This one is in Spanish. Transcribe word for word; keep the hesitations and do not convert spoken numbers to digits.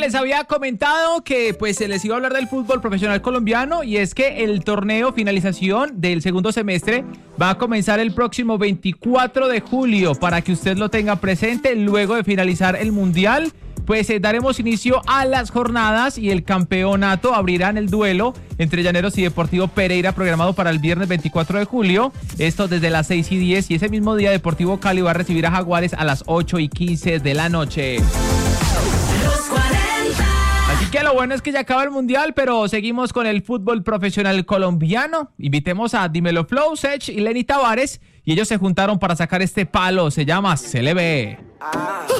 les había comentado que pues se les iba a hablar del fútbol profesional colombiano, y es que el torneo finalización del segundo semestre va a comenzar el próximo veinticuatro de julio, para que usted lo tenga presente. Luego de finalizar el mundial, pues eh, daremos inicio a las jornadas y el campeonato. Abrirán el duelo entre Llaneros y Deportivo Pereira, programado para el viernes veinticuatro de julio, esto desde las seis y diez, y ese mismo día Deportivo Cali va a recibir a Jaguares a las ocho y quince de la noche. Así que lo bueno es que ya acaba el mundial, pero seguimos con el fútbol profesional colombiano. Invitemos a Dímelo Flow, Sech y Lenny Tavares, y ellos se juntaron para sacar este palo, se llama C L B. Ah.